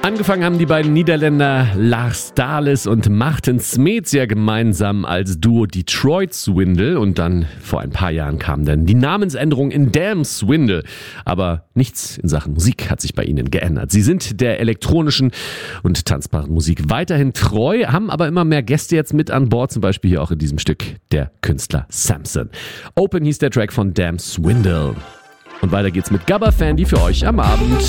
Angefangen haben die beiden Niederländer Lars Dahlis und Martin Smeets ja gemeinsam als Duo Detroit Swindle und dann vor ein paar Jahren kam dann die Namensänderung in Damn Swindle. Aber nichts in Sachen Musik hat sich bei ihnen geändert. Sie sind der elektronischen und tanzbaren Musik weiterhin treu, haben aber immer mehr Gäste jetzt mit an Bord, zum Beispiel hier auch in diesem Stück der Künstler Samson. Open hieß der Track von Damn Swindle. Und weiter geht's mit Gabba Fandy für euch am Abend.